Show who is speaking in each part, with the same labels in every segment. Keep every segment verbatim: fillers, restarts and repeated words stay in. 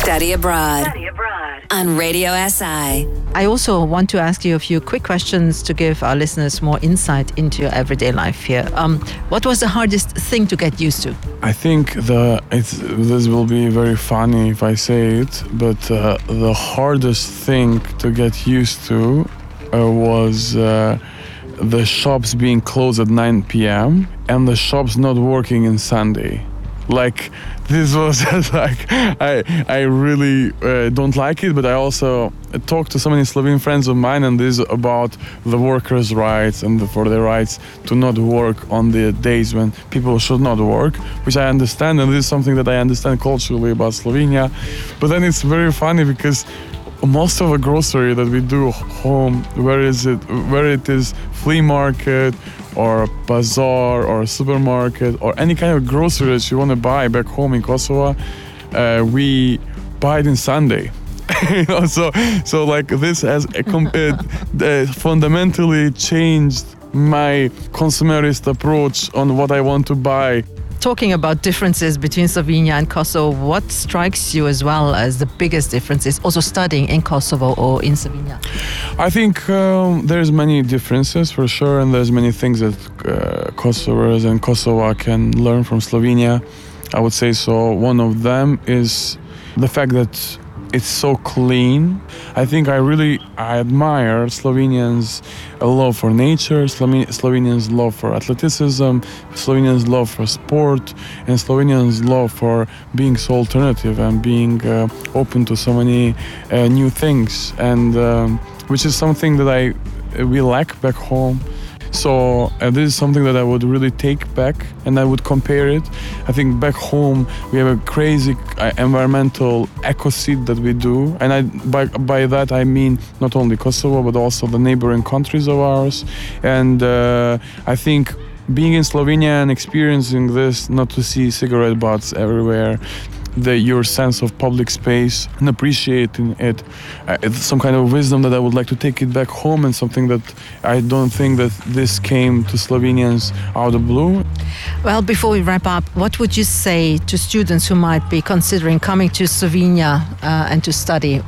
Speaker 1: Study Abroad. Study Abroad on Radio S I.
Speaker 2: I also want to ask you a few quick questions to give our listeners more insight into your everyday life here. Um, what was the hardest thing to get used to?
Speaker 3: I think the it's, this will be very funny if I say it, but uh, the hardest thing to get used to uh, was uh, the shops being closed at nine p.m. and the shops not working on Sunday. Like, this was like, I I really uh, don't like it, but I also talked to so many Slovene friends of mine, and this is about the workers' rights and the, for their rights to not work on the days when people should not work, which I understand, and this is something that I understand culturally about Slovenia. But then it's very funny because most of the grocery that we do home, where is it, where it is flea market or a bazaar or a supermarket or any kind of grocery that you want to buy back home in Kosovo, uh, we buy it on Sunday. you know, so so like this has a com- uh, fundamentally changed my consumerist approach on what I want to buy.
Speaker 2: Talking about differences between Slovenia and Kosovo, what strikes you as well as the biggest differences, also studying in Kosovo or in Slovenia?
Speaker 3: I think um, there's many differences for sure, and there's many things that uh, Kosovars and Kosovo can learn from Slovenia. I would say so. One of them is the fact that it's so clean. I think I really I admire Slovenians' love for nature, Slove- Slovenians' love for athleticism, Slovenians' love for sport, and Slovenians' love for being so alternative and being uh, open to so many uh, new things, and um, which is something that I we lack back home. So uh, this is something that I would really take back, and I would compare it. I think back home we have a crazy uh, environmental ecocide that we do, and I by by that I mean not only Kosovo but also the neighboring countries of ours. And uh, I think being in Slovenia and experiencing this, not to see cigarette butts everywhere, the your sense of public space and appreciating it, uh, it's some kind of wisdom that I would like to take it back home, and something that I don't think that this came to Slovenians out of the blue.
Speaker 2: Well, before we wrap up, what would you say to students who might be considering coming to Slovenia uh, and to study?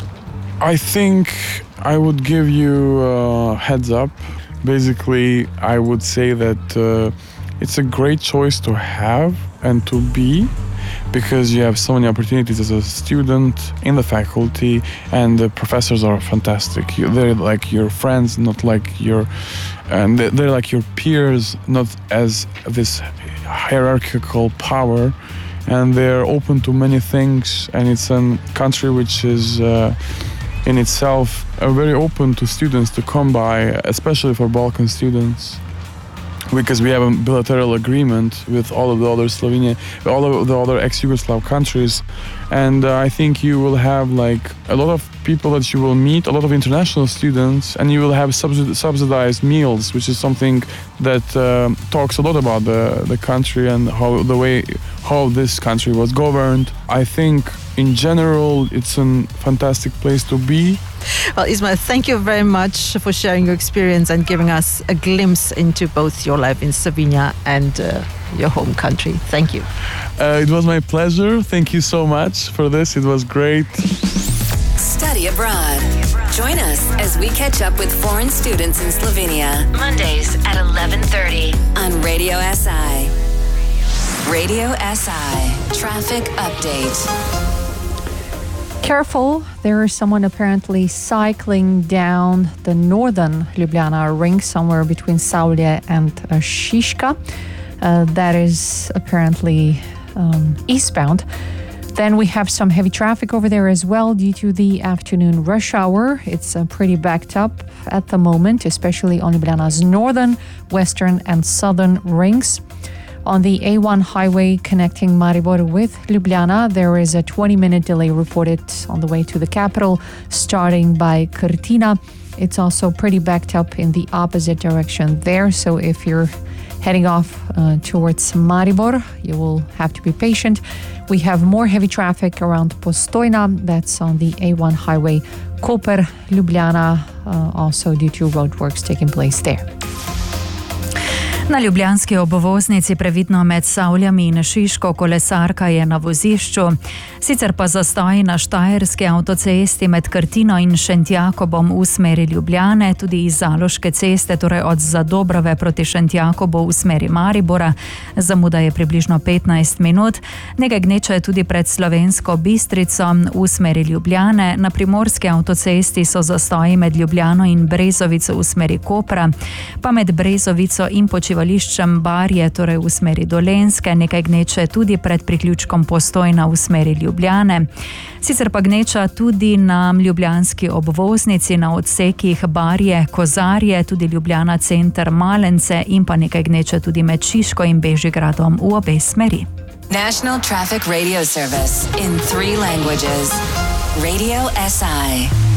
Speaker 3: I think I would give you a heads up. Basically, I would say that uh, it's a great choice to have and to be, because you have so many opportunities as a student in the faculty, and the professors are fantastic. They're like your friends, not like your, and they're like your peers, not as this hierarchical power, and they're open to many things. And it's a country which is uh, in itself uh, very open to students to come by, especially for Balkan students, because we have a bilateral agreement with all of the other Slovenia, all of the other ex-Yugoslav countries. And uh, I think you will have like a lot of people that you will meet, a lot of international students, and you will have subsidi- subsidized meals, which is something that uh, talks a lot about the, the country and how the way how this country was governed. I think in general it's a fantastic place to be.
Speaker 2: Well, Ismail, thank you very much for sharing your experience and giving us a glimpse into both your life in Slovenia and uh, your home country. Thank you.
Speaker 3: Uh, it was my pleasure. Thank you so much for this. It was great.
Speaker 1: Study Abroad. Join us as we catch up with foreign students in Slovenia. Mondays at eleven thirty on Radio S I. Radio S I. Traffic update.
Speaker 4: Careful, there is someone apparently cycling down the northern Ljubljana ring, somewhere between Savlje and uh, Šiška. Uh, that is apparently um, eastbound. Then we have some heavy traffic over there as well due to the afternoon rush hour. It's uh, pretty backed up at the moment, especially on Ljubljana's northern, western and southern rings. On the A one highway connecting Maribor with Ljubljana, there is a twenty-minute delay reported on the way to the capital, starting by Krtina. It's also pretty backed up in the opposite direction there, so if you're heading off uh, towards Maribor, you will have to be patient. We have more heavy traffic around Postojna, that's on the A one highway, Koper, Ljubljana, uh, also due to roadworks taking place there.
Speaker 5: Na ljubljanski obvoznici previdno med Savljami in Šiško kolesarka je na vozišču, sicer pa zastoj na Štajerski avtocesti med Krtino in Šentjakobom v smeri Ljubljane, tudi iz Zaloške ceste, torej od Zadobrove proti Šentjakobu v smeri Maribora. Zamuda je približno petnajst minut. Nekaj gneče je tudi pred Slovensko Bistrico v smeri Ljubljane. Na Primorski avtocesti so zastoji med Ljubljano in Brezovico v smeri Kopra, pa med Brezovico in počivališčem Barje, torej v smeri Dolenjske, nekaj gneče tudi pred priključkom Postojna v smeri Ljubljane. Sicer pa gneča tudi na ljubljanski obvoznici na odsekih Barje, Kozarje, tudi Ljubljana center Malence in pa nekaj gneče tudi med Šiško in Bežigradom v obe smeri.
Speaker 1: National Traffic Radio Service in three languages. Radio S I.